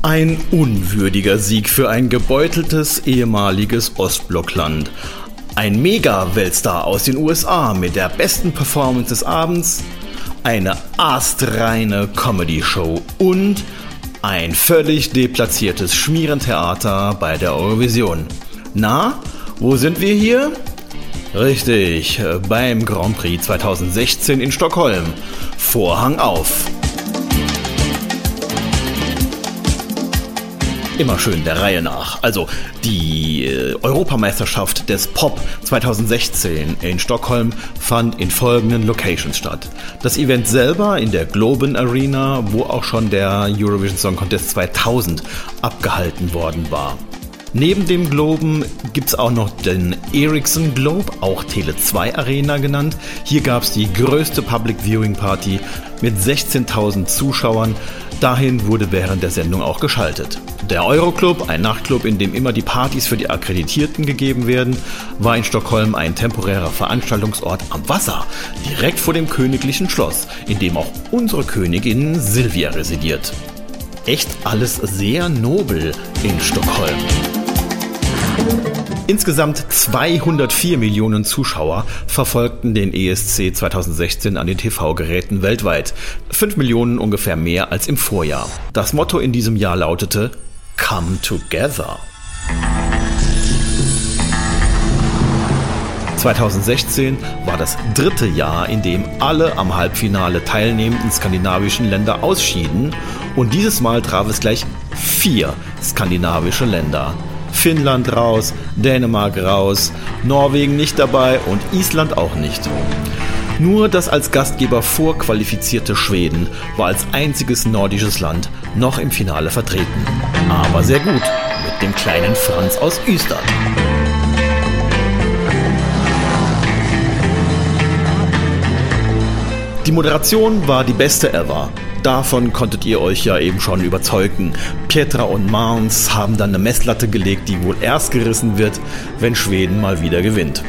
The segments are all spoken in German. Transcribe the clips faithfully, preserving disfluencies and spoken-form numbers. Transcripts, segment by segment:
Ein unwürdiger Sieg für ein gebeuteltes ehemaliges Ostblockland. Ein Mega-Weltstar aus den U S A mit der besten Performance des Abends, eine astreine Comedy-Show und ein völlig deplatziertes Schmierentheater bei der Eurovision. Na, wo sind wir hier? Richtig, beim Grand Prix zweitausendsechzehn in Stockholm. Vorhang auf! Immer schön der Reihe nach. Also die äh, Europameisterschaft des Pop zweitausendsechzehn in Stockholm fand in folgenden Locations statt. Das Event selber in der Globen Arena, wo auch schon der Eurovision Song Contest zweitausend abgehalten worden war. Neben dem Globen gibt es auch noch den Ericsson Globe, auch Tele zwei Arena genannt. Hier gab es die größte Public Viewing Party mit sechzehntausend Zuschauern. Dahin wurde während der Sendung auch geschaltet. Der Euroclub, ein Nachtclub, in dem immer die Partys für die Akkreditierten gegeben werden, war in Stockholm ein temporärer Veranstaltungsort am Wasser, direkt vor dem königlichen Schloss, in dem auch unsere Königin Silvia residiert. Echt alles sehr nobel in Stockholm. Insgesamt zweihundertvier Millionen Zuschauer verfolgten den E S C zweitausendsechzehn an den T V-Geräten weltweit. fünf Millionen ungefähr mehr als im Vorjahr. Das Motto in diesem Jahr lautete Come Together. zweitausendsechzehn war das dritte Jahr, in dem alle am Halbfinale teilnehmenden skandinavischen Länder ausschieden, und dieses Mal traf es gleich vier skandinavische Länder. Finnland raus, Dänemark raus, Norwegen nicht dabei und Island auch nicht. Nur das als Gastgeber vorqualifizierte Schweden war als einziges nordisches Land noch im Finale vertreten. Aber sehr gut, mit dem kleinen Franz aus Ystad. Die Moderation war die beste ever. Davon konntet ihr euch ja eben schon überzeugen. Petra und Mans haben dann eine Messlatte gelegt, die wohl erst gerissen wird, wenn Schweden mal wieder gewinnt.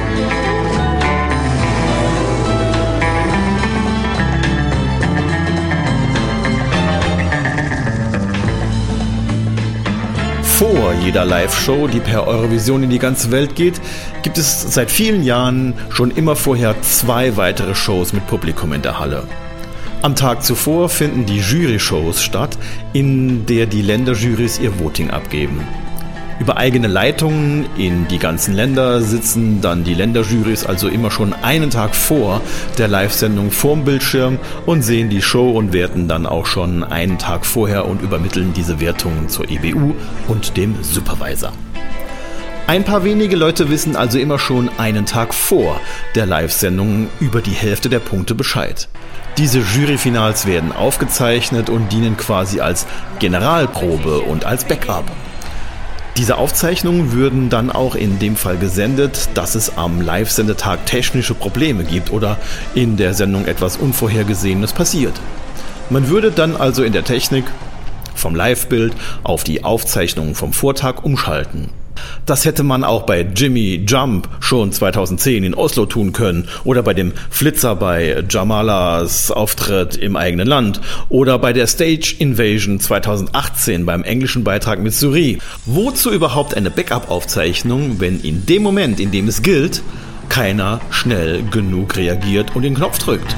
Vor jeder Live-Show, die per Eurovision in die ganze Welt geht, gibt es seit vielen Jahren schon immer vorher zwei weitere Shows mit Publikum in der Halle. Am Tag zuvor finden die Jury-Shows statt, in der die Länderjurys ihr Voting abgeben. Über eigene Leitungen in die ganzen Länder sitzen dann die Länderjurys also immer schon einen Tag vor der Live-Sendung vorm Bildschirm und sehen die Show und werten dann auch schon einen Tag vorher und übermitteln diese Wertungen zur E B U und dem Supervisor. Ein paar wenige Leute wissen also immer schon einen Tag vor der Live-Sendung über die Hälfte der Punkte Bescheid. Diese Juryfinals werden aufgezeichnet und dienen quasi als Generalprobe und als Backup. Diese Aufzeichnungen würden dann auch in dem Fall gesendet, dass es am Live-Sendetag technische Probleme gibt oder in der Sendung etwas Unvorhergesehenes passiert. Man würde dann also in der Technik vom Live-Bild auf die Aufzeichnungen vom Vortag umschalten. Das hätte man auch bei Jimmy Jump schon zweitausendzehn in Oslo tun können oder bei dem Flitzer bei Jamalas Auftritt im eigenen Land oder bei der Stage Invasion zweitausendachtzehn beim englischen Beitrag mit Suri. Wozu überhaupt eine Backup-Aufzeichnung, wenn in dem Moment, in dem es gilt, keiner schnell genug reagiert und den Knopf drückt?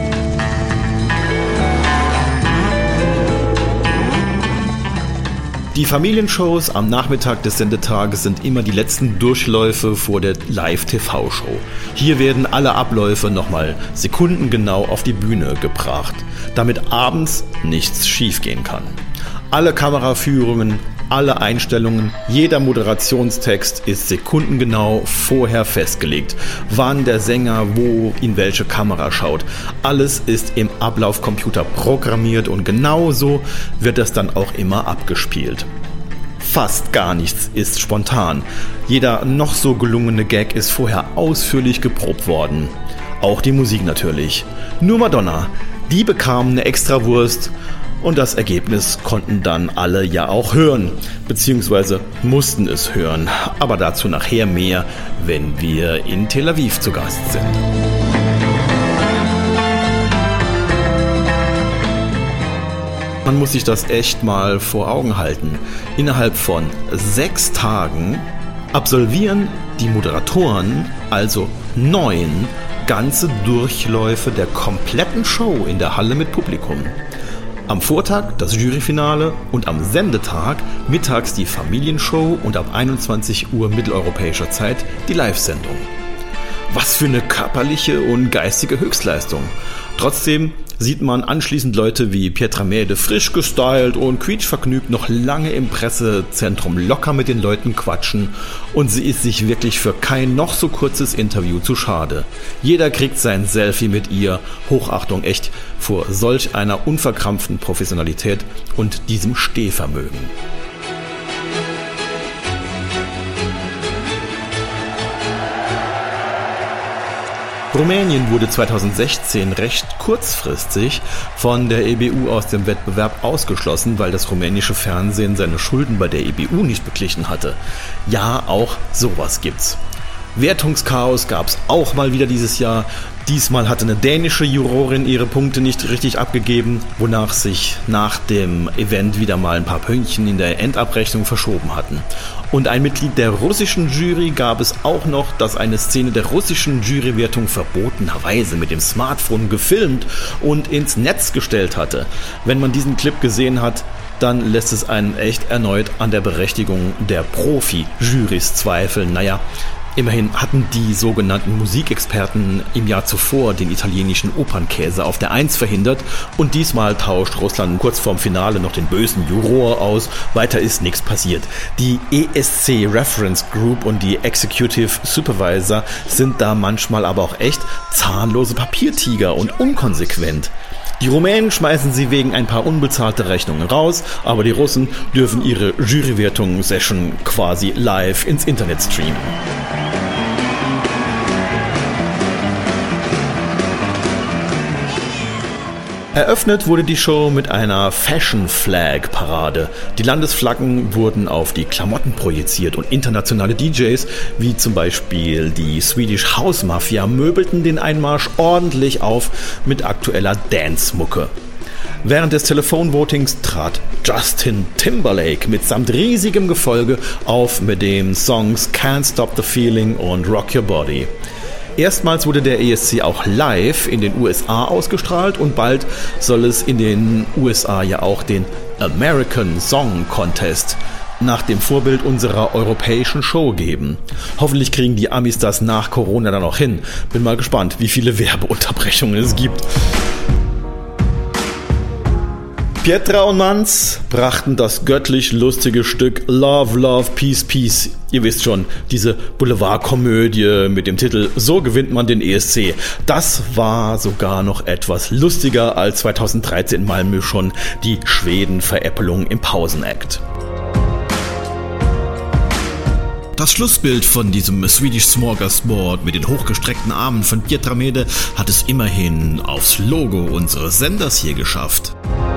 Die Familienshows am Nachmittag des Sendetages sind immer die letzten Durchläufe vor der Live-T V-Show. Hier werden alle Abläufe nochmal sekundengenau auf die Bühne gebracht, damit abends nichts schiefgehen kann. Alle Kameraführungen, alle Einstellungen, jeder Moderationstext ist sekundengenau vorher festgelegt. Wann der Sänger wo in welche Kamera schaut. Alles ist im Ablaufcomputer programmiert und genauso wird es dann auch immer abgespielt. Fast gar nichts ist spontan. Jeder noch so gelungene Gag ist vorher ausführlich geprobt worden. Auch die Musik natürlich. Nur Madonna, die bekam eine Extrawurst. Und das Ergebnis konnten dann alle ja auch hören, beziehungsweise mussten es hören. Aber dazu nachher mehr, wenn wir in Tel Aviv zu Gast sind. Man muss sich das echt mal vor Augen halten. Innerhalb von sechs Tagen absolvieren die Moderatoren also neun ganze Durchläufe der kompletten Show in der Halle mit Publikum. Am Vortag das Juryfinale und am Sendetag mittags die Familienshow und ab einundzwanzig Uhr mitteleuropäischer Zeit die Live-Sendung. Was für eine körperliche und geistige Höchstleistung. Trotzdem sieht man anschließend Leute wie Pietra Mede frisch gestylt und quietschvergnügt noch lange im Pressezentrum locker mit den Leuten quatschen und sie ist sich wirklich für kein noch so kurzes Interview zu schade. Jeder kriegt sein Selfie mit ihr. Hochachtung echt vor solch einer unverkrampften Professionalität und diesem Stehvermögen. Rumänien wurde zweitausendsechzehn recht kurzfristig von der E B U aus dem Wettbewerb ausgeschlossen, weil das rumänische Fernsehen seine Schulden bei der E B U nicht beglichen hatte. Ja, auch sowas gibt's. Wertungschaos gab's auch mal wieder dieses Jahr. Diesmal hatte eine dänische Jurorin ihre Punkte nicht richtig abgegeben, wonach sich nach dem Event wieder mal ein paar Pünktchen in der Endabrechnung verschoben hatten. Und ein Mitglied der russischen Jury gab es auch noch, das eine Szene der russischen Jurywertung verbotenerweise mit dem Smartphone gefilmt und ins Netz gestellt hatte. Wenn man diesen Clip gesehen hat, dann lässt es einen echt erneut an der Berechtigung der Profi-Jurys zweifeln. Naja, immerhin hatten die sogenannten Musikexperten im Jahr zuvor den italienischen Opernkäse auf der Eins verhindert und diesmal tauscht Russland kurz vorm Finale noch den bösen Juror aus. Weiter ist nichts passiert. Die E S C Reference Group und die Executive Supervisor sind da manchmal aber auch echt zahnlose Papiertiger und unkonsequent. Die Rumänen schmeißen sie wegen ein paar unbezahlter Rechnungen raus, aber die Russen dürfen ihre Jurywertung-Session quasi live ins Internet streamen. Eröffnet wurde die Show mit einer Fashion Flag Parade. Die Landesflaggen wurden auf die Klamotten projiziert und internationale D Js, wie zum Beispiel die Swedish House Mafia, möbelten den Einmarsch ordentlich auf mit aktueller Dance-Mucke. Während des Telefonvotings trat Justin Timberlake mitsamt riesigem Gefolge auf mit den Songs Can't Stop the Feeling und Rock Your Body. Erstmals wurde der E S C auch live in den U S A ausgestrahlt und bald soll es in den U S A ja auch den American Song Contest nach dem Vorbild unserer europäischen Show geben. Hoffentlich kriegen die Amis das nach Corona dann auch hin. Bin mal gespannt, wie viele Werbeunterbrechungen es gibt. Pietra und Manz brachten das göttlich lustige Stück Love, Love, Peace, Peace. Ihr wisst schon, diese Boulevardkomödie mit dem Titel So gewinnt man den E S C. Das war sogar noch etwas lustiger als zweitausenddreizehn in Malmö schon die Schweden-Veräppelung im Pausenakt. Das Schlussbild von diesem Swedish Smorgasbord mit den hochgestreckten Armen von Pietra Mede hat es immerhin aufs Logo unseres Senders hier geschafft.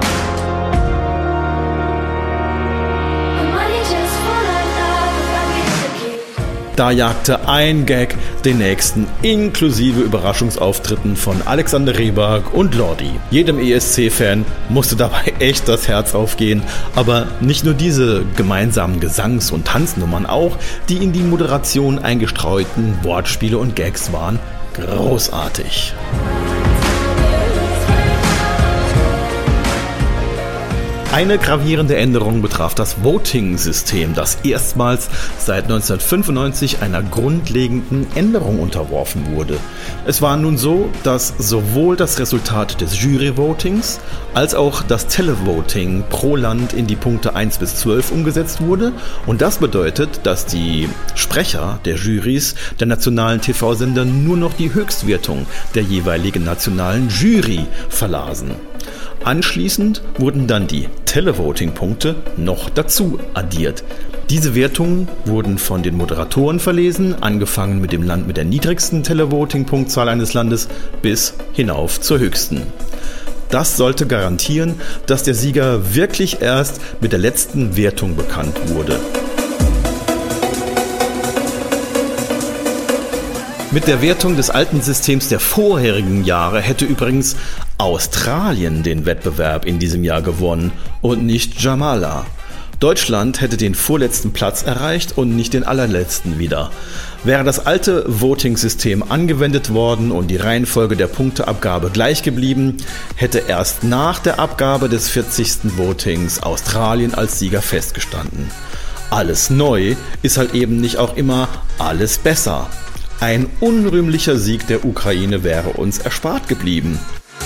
Da jagte ein Gag den nächsten, inklusive Überraschungsauftritten von Alexander Rybak und Lordi. Jedem E S C-Fan musste dabei echt das Herz aufgehen, aber nicht nur diese gemeinsamen Gesangs- und Tanznummern, auch die in die Moderation eingestreuten Wortspiele und Gags waren großartig. Eine gravierende Änderung betraf das Voting-System, das erstmals seit neunzehnhundertfünfundneunzig einer grundlegenden Änderung unterworfen wurde. Es war nun so, dass sowohl das Resultat des Jury-Votings als auch das Televoting pro Land in die Punkte eins bis zwölf umgesetzt wurde. Und das bedeutet, dass die Sprecher der Jurys der nationalen T V-Sender nur noch die Höchstwertung der jeweiligen nationalen Jury verlasen. Anschließend wurden dann die Televoting-Punkte noch dazu addiert. Diese Wertungen wurden von den Moderatoren verlesen, angefangen mit dem Land mit der niedrigsten Televoting-Punktzahl eines Landes bis hinauf zur höchsten. Das sollte garantieren, dass der Sieger wirklich erst mit der letzten Wertung bekannt wurde. Mit der Wertung des alten Systems der vorherigen Jahre hätte übrigens Australien den Wettbewerb in diesem Jahr gewonnen und nicht Jamala. Deutschland hätte den vorletzten Platz erreicht und nicht den allerletzten wieder. Wäre das alte Voting-System angewendet worden und die Reihenfolge der Punkteabgabe gleich geblieben, hätte erst nach der Abgabe des vierzigsten Votings Australien als Sieger festgestanden. Alles neu ist halt eben nicht auch immer alles besser. Ein unrühmlicher Sieg der Ukraine wäre uns erspart geblieben.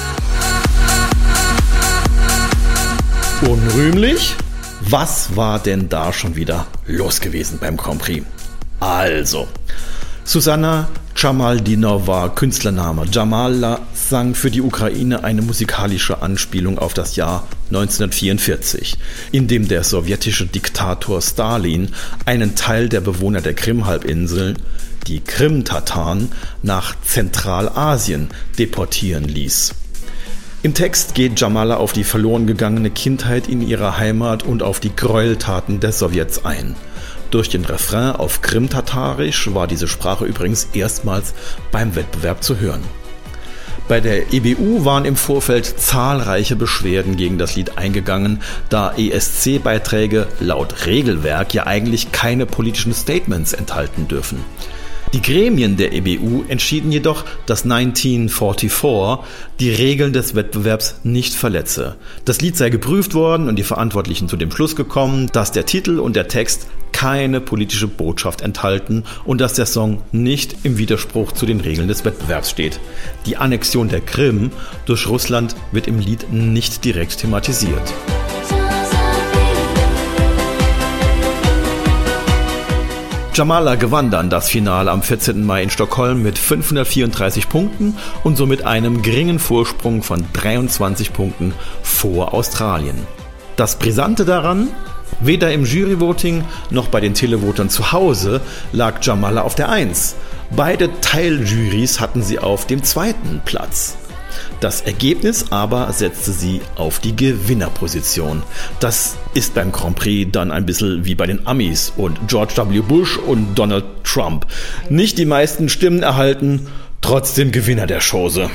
Unrühmlich? Was war denn da schon wieder los gewesen beim Grand Prix? Also, Susanna Jamaldinova, Künstlername Jamala, sang für die Ukraine eine musikalische Anspielung auf das Jahr neunzehnhundertvierundvierzig, in dem der sowjetische Diktator Stalin einen Teil der Bewohner der Krim-Halbinsel, die Krim-Tataren, nach Zentralasien deportieren ließ. Im Text geht Jamala auf die verloren gegangene Kindheit in ihrer Heimat und auf die Gräueltaten der Sowjets ein. Durch den Refrain auf Krim-Tatarisch war diese Sprache übrigens erstmals beim Wettbewerb zu hören. Bei der E B U waren im Vorfeld zahlreiche Beschwerden gegen das Lied eingegangen, da E S C-Beiträge laut Regelwerk ja eigentlich keine politischen Statements enthalten dürfen. Die Gremien der E B U entschieden jedoch, dass neunzehnhundertvierundvierzig die Regeln des Wettbewerbs nicht verletze. Das Lied sei geprüft worden und die Verantwortlichen zu dem Schluss gekommen, dass der Titel und der Text keine politische Botschaft enthalten und dass der Song nicht im Widerspruch zu den Regeln des Wettbewerbs steht. Die Annexion der Krim durch Russland wird im Lied nicht direkt thematisiert. Jamala gewann dann das Finale am vierzehnten Mai in Stockholm mit fünfhundertvierunddreißig Punkten und somit einem geringen Vorsprung von dreiundzwanzig Punkten vor Australien. Das Brisante daran: weder im Juryvoting noch bei den Televotern zu Hause lag Jamala auf der Eins. Beide Teiljurys hatten sie auf dem zweiten Platz. Das Ergebnis aber setzte sie auf die Gewinnerposition. Das ist beim Grand Prix dann ein bisschen wie bei den Amis und George W. Bush und Donald Trump. Nicht die meisten Stimmen erhalten, trotzdem Gewinner der Chose.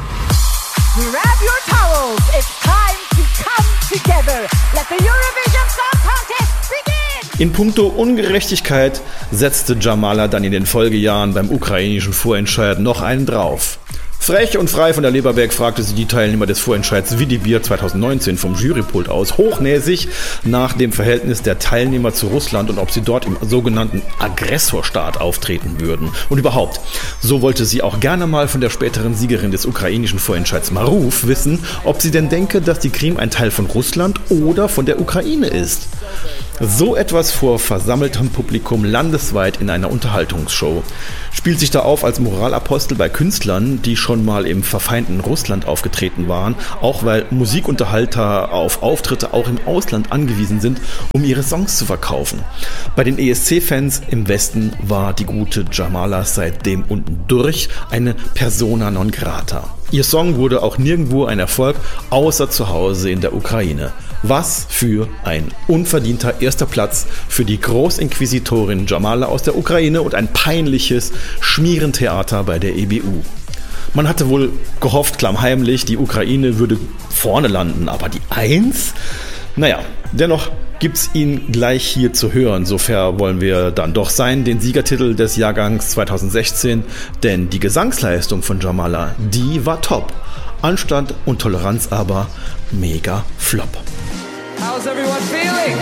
Grab your towels, it's time to come together. Let the Eurovision Song Contest begin! In puncto Ungerechtigkeit setzte Jamala dann in den Folgejahren beim ukrainischen Vorentscheid noch einen drauf. Frech und frei von der Leber weg fragte sie die Teilnehmer des Vorentscheids Willi Bier zweitausendneunzehn vom Jurypult aus hochnäsig nach dem Verhältnis der Teilnehmer zu Russland und ob sie dort im sogenannten Aggressorstaat auftreten würden. Und überhaupt, so wollte sie auch gerne mal von der späteren Siegerin des ukrainischen Vorentscheids Maruf wissen, ob sie denn denke, dass die Krim ein Teil von Russland oder von der Ukraine ist. So etwas vor versammeltem Publikum landesweit in einer Unterhaltungsshow. Spielt sich da auf als Moralapostel bei Künstlern, die schon mal im verfeindeten Russland aufgetreten waren, auch weil Musikunterhalter auf Auftritte auch im Ausland angewiesen sind, um ihre Songs zu verkaufen. Bei den E S C-Fans im Westen war die gute Jamala seitdem unten durch eine Persona non grata. Ihr Song wurde auch nirgendwo ein Erfolg, außer zu Hause in der Ukraine. Was für ein unverdienter erster Platz für die Großinquisitorin Jamala aus der Ukraine und ein peinliches Schmierentheater bei der E B U. Man hatte wohl gehofft, klammheimlich, die Ukraine würde vorne landen, aber die Eins? Naja, dennoch gibt's ihn gleich hier zu hören. So fair wollen wir dann doch sein, den Siegertitel des Jahrgangs zweitausendsechzehn, denn die Gesangsleistung von Jamala, die war top. Anstand und Toleranz aber mega flop. How's everyone feeling?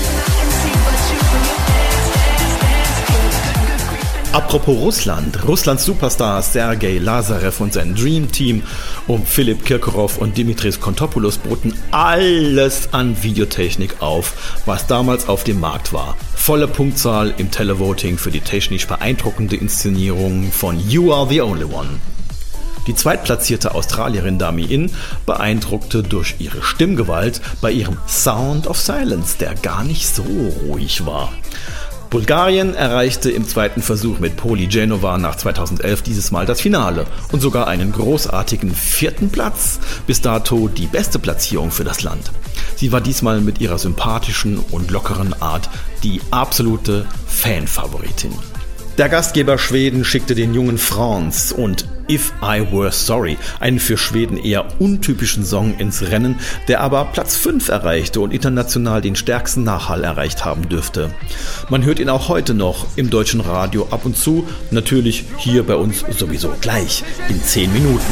Apropos Russland, Russlands Superstars Sergei Lazarev und sein Dream Team um Philipp Kirkorov und Dimitris Kontopoulos boten alles an Videotechnik auf, was damals auf dem Markt war. Volle Punktzahl im Televoting für die technisch beeindruckende Inszenierung von You Are the Only One. Die zweitplatzierte Australierin Dami In beeindruckte durch ihre Stimmgewalt bei ihrem Sound of Silence, der gar nicht so ruhig war. Bulgarien erreichte im zweiten Versuch mit Poli Genova nach zweitausendelf dieses Mal das Finale und sogar einen großartigen vierten Platz, bis dato die beste Platzierung für das Land. Sie war diesmal mit ihrer sympathischen und lockeren Art die absolute Fanfavoritin. Der Gastgeber Schweden schickte den jungen Franz und If I Were Sorry, einen für Schweden eher untypischen Song, ins Rennen, der aber Platz fünf erreichte und international den stärksten Nachhall erreicht haben dürfte. Man hört ihn auch heute noch im deutschen Radio ab und zu, natürlich hier bei uns sowieso gleich in zehn Minuten.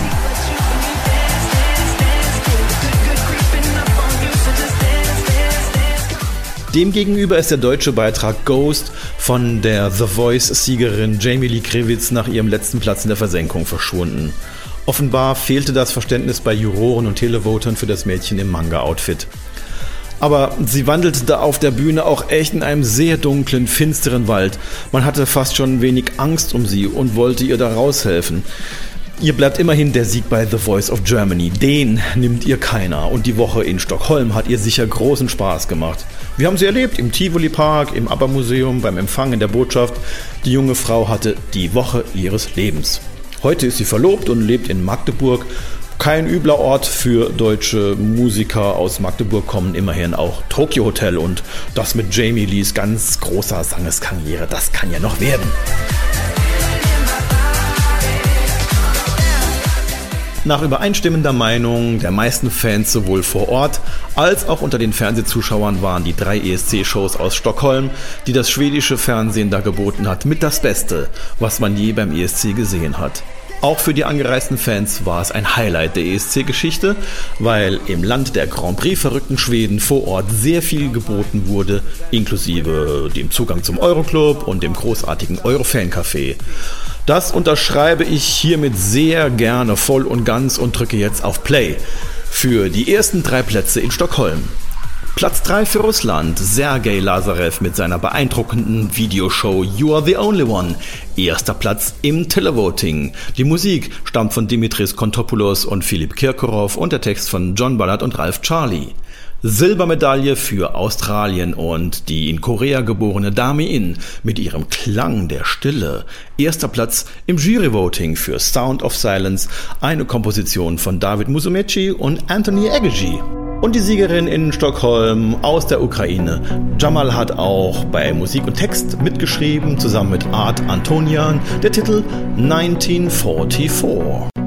Demgegenüber ist der deutsche Beitrag Ghost von der The Voice-Siegerin Jamie Lee Krivitz nach ihrem letzten Platz in der Versenkung verschwunden. Offenbar fehlte das Verständnis bei Juroren und Televotern für das Mädchen im Manga-Outfit. Aber sie wandelte da auf der Bühne auch echt in einem sehr dunklen, finsteren Wald. Man hatte fast schon wenig Angst um sie und wollte ihr da raushelfen. Ihr bleibt immerhin der Sieg bei The Voice of Germany. Den nimmt ihr keiner. Und die Woche in Stockholm hat ihr sicher großen Spaß gemacht. Wir haben sie erlebt im Tivoli Park, im ABBA-Museum, beim Empfang in der Botschaft. Die junge Frau hatte die Woche ihres Lebens. Heute ist sie verlobt und lebt in Magdeburg. Kein übler Ort für deutsche Musiker. Aus Magdeburg kommen immerhin auch Tokyo Hotel. Und das mit Jamie Lees ganz großer Sangeskarriere, das kann ja noch werden. Nach übereinstimmender Meinung der meisten Fans sowohl vor Ort als auch unter den Fernsehzuschauern waren die drei E S C-Shows aus Stockholm, die das schwedische Fernsehen da geboten hat, mit das Beste, was man je beim E S C gesehen hat. Auch für die angereisten Fans war es ein Highlight der E S C-Geschichte, weil im Land der Grand Prix-verrückten Schweden vor Ort sehr viel geboten wurde, inklusive dem Zugang zum Euroclub und dem großartigen Eurofan-Café. Das unterschreibe ich hiermit sehr gerne voll und ganz und drücke jetzt auf Play für die ersten drei Plätze in Stockholm. Platz drei für Russland, Sergei Lazarev mit seiner beeindruckenden Videoshow You Are the Only One. Erster Platz im Televoting. Die Musik stammt von Dimitris Kontopoulos und Philipp Kirkorov und der Text von John Ballard und Ralph Charlie. Silbermedaille für Australien und die in Korea geborene Dami In mit ihrem Klang der Stille. Erster Platz im Juryvoting für Sound of Silence, eine Komposition von David Musumeci und Anthony Aguiyi. Und die Siegerin in Stockholm aus der Ukraine. Jamal hat auch bei Musik und Text mitgeschrieben, zusammen mit Art Antonian, der Titel neunzehnhundertvierundvierzig.